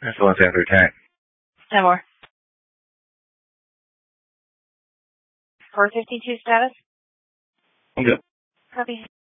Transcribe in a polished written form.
That's the one after attack. 10 more. 452 status? I'm good. Copy.